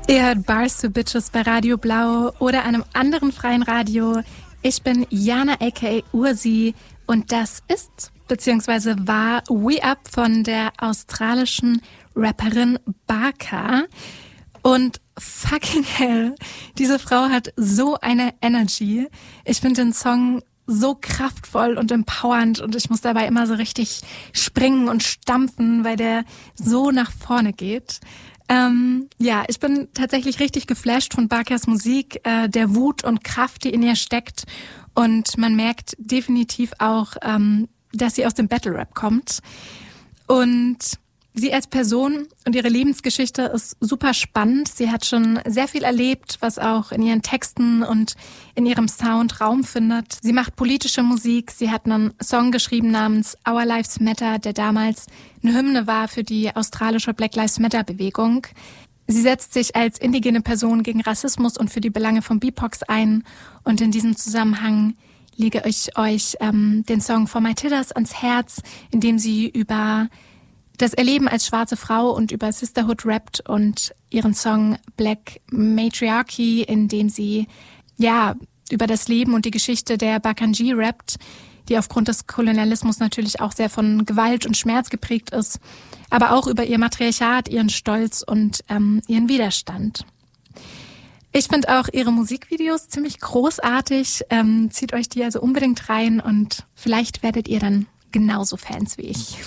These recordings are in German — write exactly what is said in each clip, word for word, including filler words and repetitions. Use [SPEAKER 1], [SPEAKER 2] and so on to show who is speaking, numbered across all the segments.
[SPEAKER 1] Ihr hört Bars to Bitches bei Radio Blau oder einem anderen freien Radio. Ich bin Jana aka Ursi und das ist bzw. war We Up von der australischen Rapperin Barca. Und fucking hell, diese Frau hat so eine Energy. Ich finde den Song so kraftvoll und empowernd und ich muss dabei immer so richtig springen und stampfen, weil der so nach vorne geht. Ähm, ja, ich bin tatsächlich richtig geflasht von Barcas Musik, äh, der Wut und Kraft, die in ihr steckt. Und man merkt definitiv auch, ähm, dass sie aus dem Battle-Rap kommt. Und sie als Person und ihre Lebensgeschichte ist super spannend. Sie hat schon sehr viel erlebt, was auch in ihren Texten und in ihrem Sound Raum findet. Sie macht politische Musik. Sie hat einen Song geschrieben namens Our Lives Matter, der damals eine Hymne war für die australische Black Lives Matter Bewegung. Sie setzt sich als indigene Person gegen Rassismus und für die Belange von B I P O Cs ein. Und in diesem Zusammenhang lege ich euch ähm, den Song For My Titters ans Herz, in dem sie über das Erleben als schwarze Frau und über Sisterhood rappt und ihren Song Black Matriarchy, in dem sie ja über das Leben und die Geschichte der Bakanji rappt, die aufgrund des Kolonialismus natürlich auch sehr von Gewalt und Schmerz geprägt ist, aber auch über ihr Matriarchat, ihren Stolz und ähm, ihren Widerstand. Ich finde auch ihre Musikvideos ziemlich großartig. Ähm, zieht euch die also unbedingt rein und vielleicht werdet ihr dann genauso Fans wie ich.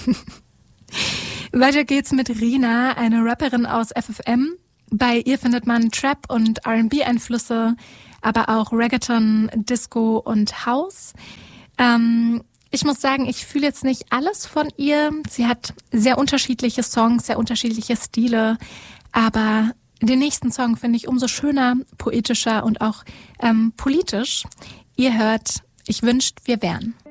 [SPEAKER 1] Weiter geht's mit Rina, eine Rapperin aus F F M. Bei ihr findet man Trap- und R and B-Einflüsse, aber auch Reggaeton, Disco und House. Ähm, ich muss sagen, ich fühle jetzt nicht alles von ihr. Sie hat sehr unterschiedliche Songs, sehr unterschiedliche Stile, aber den nächsten Song finde ich umso schöner, poetischer und auch ähm, politisch. Ihr hört, ich wünscht, wir wären.